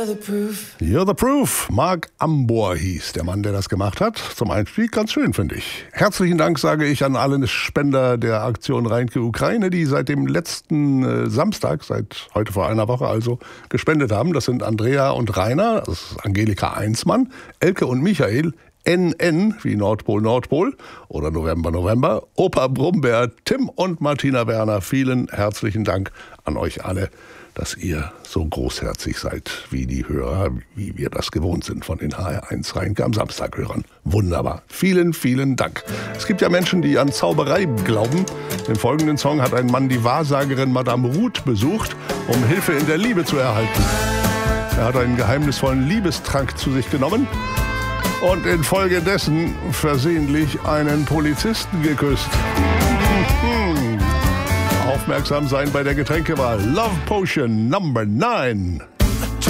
You're the Proof. Mark Ambor hieß der Mann, der das gemacht hat. Zum Einstieg ganz schön, finde ich. Herzlichen Dank sage ich an alle Spender der Aktion Reinke Ukraine, die seit dem letzten Samstag, seit heute vor einer Woche also, gespendet haben. Das sind Andrea und Rainer, das ist Angelika Einsmann, Elke und Michael, NN wie Nordpol Nordpol oder November November, Opa Brummbär, Tim und Martina Werner. Vielen herzlichen Dank an euch alle, dass ihr so großherzig seid wie die Hörer, wie wir das gewohnt sind von den HR1 Reinke am Samstag hörern. Wunderbar. Vielen, vielen Dank. Es gibt ja Menschen, die an Zauberei glauben. Den folgenden Song hat ein Mann die Wahrsagerin Madame Ruth besucht, um Hilfe in der Liebe zu erhalten. Er hat einen geheimnisvollen Liebestrank zu sich genommen und infolgedessen versehentlich einen Polizisten geküsst. Aufmerksam sein bei der Getränkewahl. Love Potion Number 9.